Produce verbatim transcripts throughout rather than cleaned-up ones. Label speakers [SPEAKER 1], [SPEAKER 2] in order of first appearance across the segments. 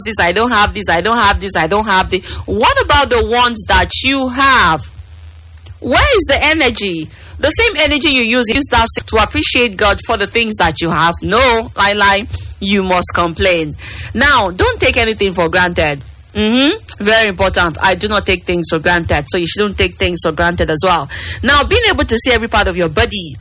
[SPEAKER 1] this, I don't have this, I don't have this, I don't have this. What about the ones that you have? Where is the energy? The same energy you use, use that to appreciate God for the things that you have. No, lie, lie, you must complain. Now, don't take anything for granted. Mm-hmm. Very important. I do not take things for granted, so you shouldn't take things for granted as well. Now, being able to see every part of your body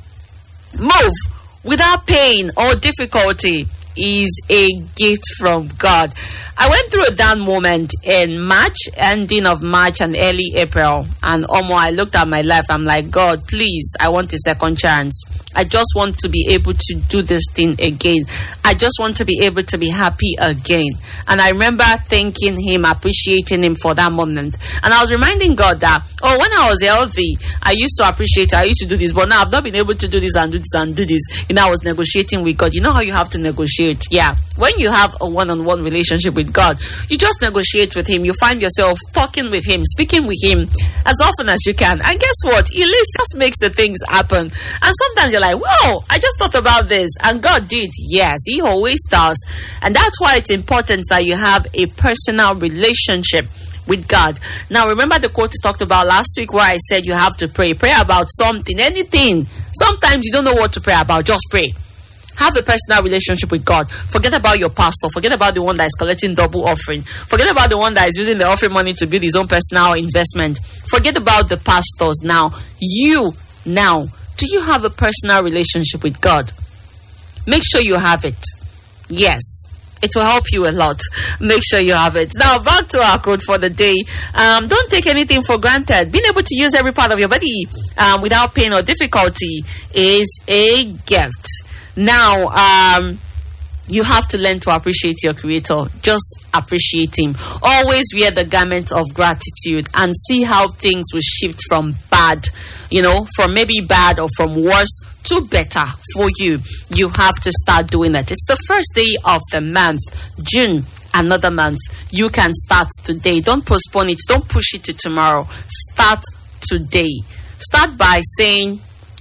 [SPEAKER 1] move without pain or difficulty is a gift from God. I went through a down moment in March, ending of March and early April, and almost I looked at my life. I'm like, God, please, I want a second chance. I just want to be able to do this thing again. I just want to be able to be happy again. And I remember thanking him, appreciating him for that moment. And I was reminding God that, oh, when I was healthy, I used to appreciate it. I used to do this, but now I've not been able to do this and do this and do this. You know, I was negotiating with God. You know how you have to negotiate? Yeah. When you have a one-on-one relationship with God, you just negotiate with him. You find yourself talking with him, speaking with him as often as you can. And guess what? He just makes the things happen. And sometimes you're like, whoa, I just thought about this. And God did. Yes, he always does. And that's why it's important that you have a personal relationship with God. Now, remember the quote you talked about last week where I said you have to pray. Pray about something, anything. Sometimes you don't know what to pray about. Just pray. Have a personal relationship with God. Forget about your pastor. Forget about the one that is collecting double offering. Forget about the one that is using the offering money to build his own personal investment. Forget about the pastors now. You now. Do you have a personal relationship with God? Make sure you have it. Yes. It will help you a lot. Make sure you have it. Now, back to our code for the day. Um, don't take anything for granted. Being able to use every part of your body um, without pain or difficulty is a gift. Now, um, you have to learn to appreciate your Creator. Just appreciate him. Always wear the garment of gratitude and see how things will shift from bad, you know, from maybe bad or from worse to better for you. You have to start doing it. It's the first day of the month, June, another month. You can start today. Don't postpone it. Don't push it to tomorrow. Start today. Start by saying,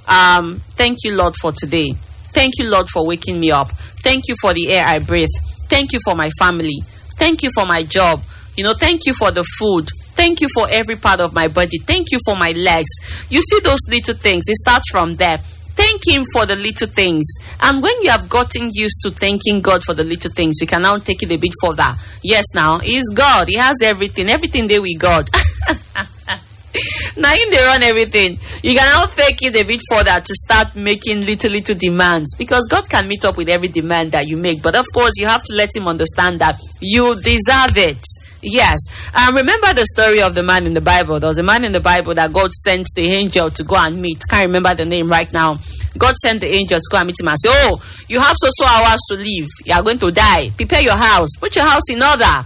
[SPEAKER 1] um, thank you, Lord, for today. Thank you, Lord, for waking me up. Thank you for the air I breathe. Thank you for my family. Thank you for my job. You know, thank you for the food. Thank you for every part of my body. Thank you for my legs. You see those little things. It starts from there. Thank him for the little things. And when you have gotten used to thanking God for the little things, you can now take it a bit further. Yes, now, he's God. He has everything. Everything there with God. Now in they run everything. You can now take it a bit further to start making little little demands, because God can meet up with every demand that you make. But of course, you have to let him understand that you deserve it. Yes. Um, remember the story of the man in the Bible. There was a man in the Bible that God sent the angel to go and meet. Can't remember the name right now. God sent the angel to go and meet him and say, oh, you have so so hours to live. You are going to die. Prepare your house. Put your house in order.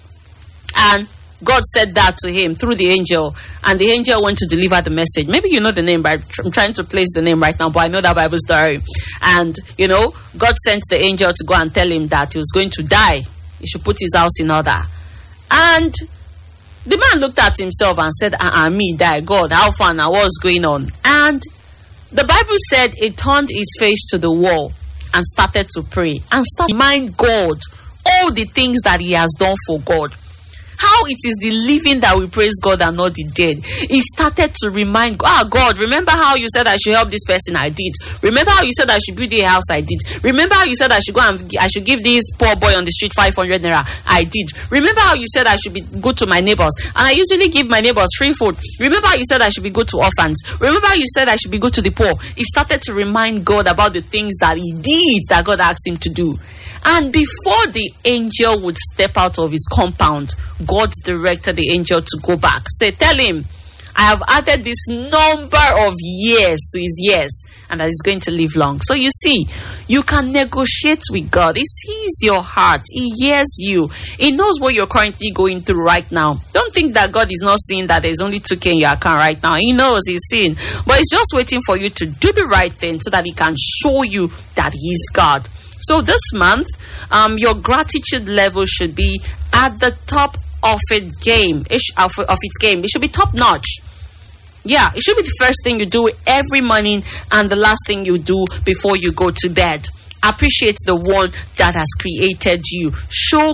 [SPEAKER 1] And God said that to him through the angel, and the angel went to deliver the message. Maybe you know the name, but I'm trying to place the name right now, but I know that Bible story. And, you know, God sent the angel to go and tell him that he was going to die. He should put his house in order. And the man looked at himself and said, uh-uh, me die, God, how far now, what's going on? And the Bible said he turned his face to the wall and started to pray and started to remind God all the things that he has done for God. How it is the living that we praise God and not the dead. He started to remind God, ah, God, remember how you said I should help this person? I did. Remember how you said I should build a house? I did. Remember how you said I should go and I should give this poor boy on the street five hundred naira? I did. Remember how you said I should be good to my neighbors? And I usually give my neighbors free food. Remember how you said I should be good to orphans? Remember how you said I should be good to the poor? He started to remind God about the things that he did that God asked him to do. And before the angel would step out of his compound, God directed the angel to go back. Say, tell him, I have added this number of years to his years, and that he's going to live long. So you see, you can negotiate with God. He sees your heart. He hears you. He knows what you're currently going through right now. Don't think that God is not seeing that there's only two K in your account right now. He knows, he's seeing. But he's just waiting for you to do the right thing so that he can show you that he's God. So this month, um, your gratitude level should be at the top of its game. Of its game, it should be top notch. Yeah, it should be the first thing you do every morning and the last thing you do before you go to bed. Appreciate the one that has created you. Show